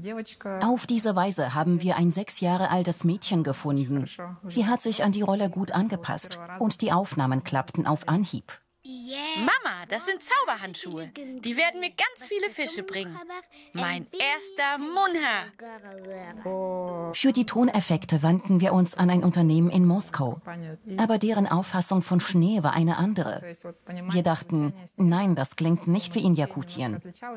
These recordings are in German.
Auf diese Weise haben wir ein 6 Jahre altes Mädchen gefunden. Sie hat sich an die Rolle gut angepasst und die Aufnahmen klappten auf Anhieb. Mama, das sind Zauberhandschuhe. Die werden mir ganz viele Fische bringen. Mein erster Munha. Für die Toneffekte wandten wir uns an ein Unternehmen in Moskau. Aber deren Auffassung von Schnee war eine andere. Wir dachten, nein, das klingt nicht wie in Jakutien.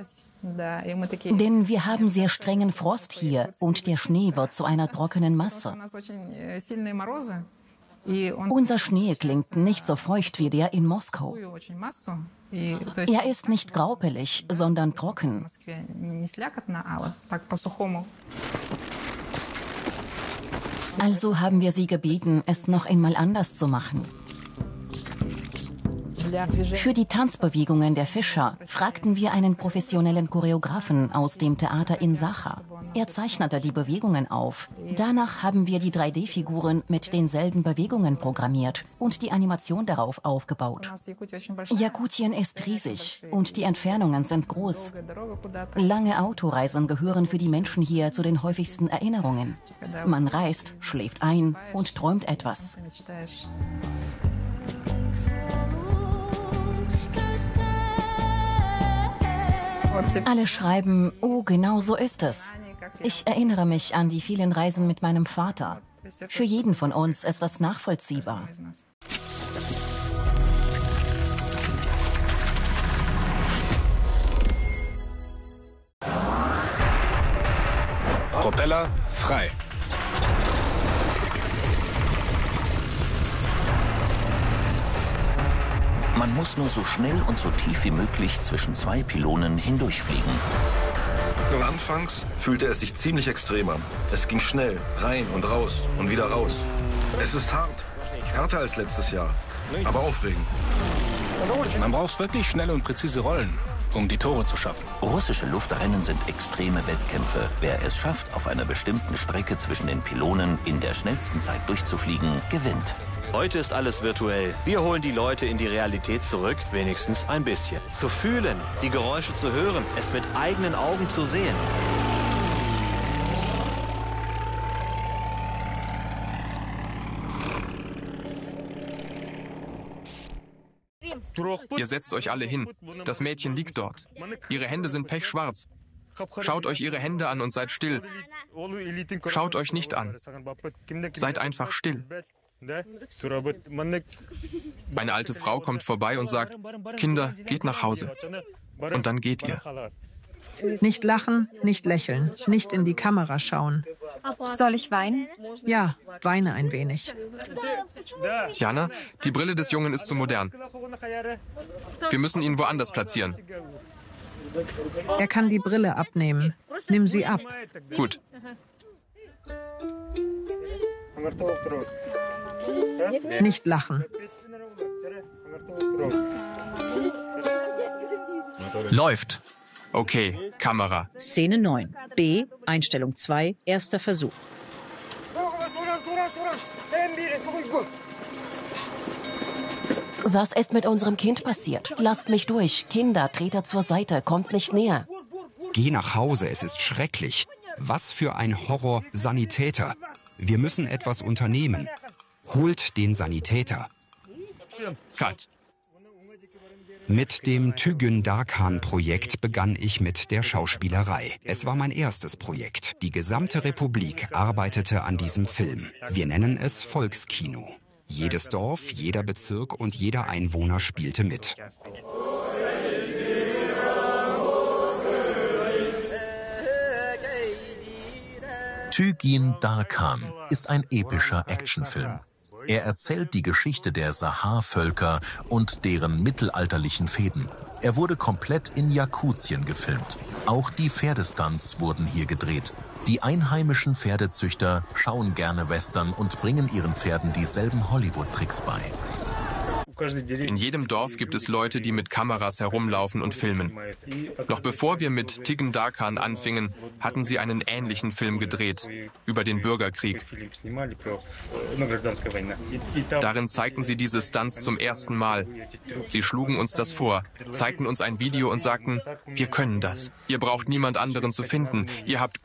Denn wir haben sehr strengen Frost hier und der Schnee wird zu einer trockenen Masse. Unser Schnee klingt nicht so feucht wie der in Moskau. Er ist nicht graupelig, sondern trocken. Also haben wir sie gebeten, es noch einmal anders zu machen. Für die Tanzbewegungen der Fischer fragten wir einen professionellen Choreografen aus dem Theater in Sacha. Er zeichnete die Bewegungen auf. Danach haben wir die 3D-Figuren mit denselben Bewegungen programmiert und die Animation darauf aufgebaut. Jakutien ist riesig und die Entfernungen sind groß. Lange Autoreisen gehören für die Menschen hier zu den häufigsten Erinnerungen. Man reist, schläft ein und träumt etwas. Alle schreiben, oh, genau so ist es. Ich erinnere mich an die vielen Reisen mit meinem Vater. Für jeden von uns ist das nachvollziehbar. Propeller frei. Man muss nur so schnell und so tief wie möglich zwischen 2 Pylonen hindurchfliegen. Anfangs fühlte es sich ziemlich extrem an. Es ging schnell, rein und raus und wieder raus. Es ist hart, härter als letztes Jahr, aber aufregend. Man braucht wirklich schnelle und präzise Rollen, um die Tore zu schaffen. Russische Luftrennen sind extreme Wettkämpfe. Wer es schafft, auf einer bestimmten Strecke zwischen den Pylonen in der schnellsten Zeit durchzufliegen, gewinnt. Heute ist alles virtuell. Wir holen die Leute in die Realität zurück, wenigstens ein bisschen. Zu fühlen, die Geräusche zu hören, es mit eigenen Augen zu sehen. Ihr setzt euch alle hin. Das Mädchen liegt dort. Ihre Hände sind pechschwarz. Schaut euch ihre Hände an und seid still. Schaut euch nicht an. Seid einfach still. Eine alte Frau kommt vorbei und sagt, Kinder, geht nach Hause. Und dann geht ihr. Nicht lachen, nicht lächeln, nicht in die Kamera schauen. Soll ich weinen? Ja, weine ein wenig. Jana, die Brille des Jungen ist zu modern. Wir müssen ihn woanders platzieren. Er kann die Brille abnehmen. Nimm sie ab. Gut. Nicht lachen. Läuft. Okay, Kamera. Szene 9. B, Einstellung 2, erster Versuch. Was ist mit unserem Kind passiert? Lasst mich durch. Kinder, Treter zur Seite, kommt nicht näher. Geh nach Hause, es ist schrecklich. Was für ein Horror, Sanitäter. Wir müssen etwas unternehmen. Holt den Sanitäter. Cut. Mit dem Tügün Darkan-Projekt begann ich mit der Schauspielerei. Es war mein erstes Projekt. Die gesamte Republik arbeitete an diesem Film. Wir nennen es Volkskino. Jedes Dorf, jeder Bezirk und jeder Einwohner spielte mit. Tügün Darkan ist ein epischer Actionfilm. Er erzählt die Geschichte der Sahar-Völker und deren mittelalterlichen Fehden. Er wurde komplett in Jakutien gefilmt. Auch die Pferdestunts wurden hier gedreht. Die einheimischen Pferdezüchter schauen gerne Western und bringen ihren Pferden dieselben Hollywood-Tricks bei. In jedem Dorf gibt es Leute, die mit Kameras herumlaufen und filmen. Noch bevor wir mit Tügün Darkan anfingen, hatten sie einen ähnlichen Film gedreht, über den Bürgerkrieg. Darin zeigten sie diese Stunts zum ersten Mal. Sie schlugen uns das vor, zeigten uns ein Video und sagten, wir können das. Ihr braucht niemand anderen zu finden. Ihr habt